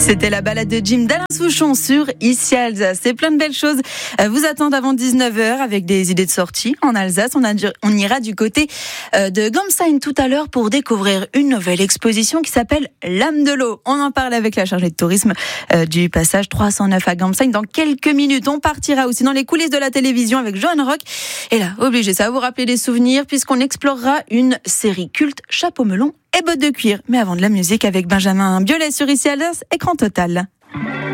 C'était la balade de Jim d'Alain Souchon sur Ici Alsace. C'est plein de belles choses vous attendent avant 19h avec des idées de sortie en Alsace. On ira du côté de Gamsheim tout à l'heure pour découvrir une nouvelle exposition qui s'appelle L'âme de l'eau. On en parle avec la chargée de tourisme du passage 309 à Gamsheim. Dans quelques minutes, on partira aussi dans les coulisses de la télévision avec Johan Rock. Et là, obligé, ça va vous rappeler des souvenirs puisqu'on explorera une série culte, chapeau melon et bottes de cuir. Mais avant de la musique avec Benjamin Biolay sur Ici Alsace, écran total.